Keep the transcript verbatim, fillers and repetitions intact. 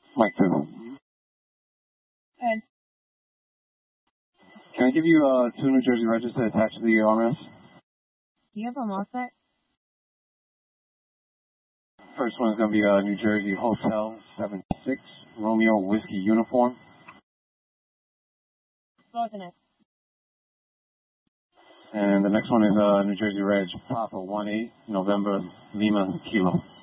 Mike two. Ed. Can I give you uh, two New Jersey registers attached to the R M S? Do you have them all set? First one is going to be uh, New Jersey Hotel seven six, Romeo Whiskey Uniform. Close enough. And the next one is uh, New Jersey Reg Papa one eight, November Lima Kilo.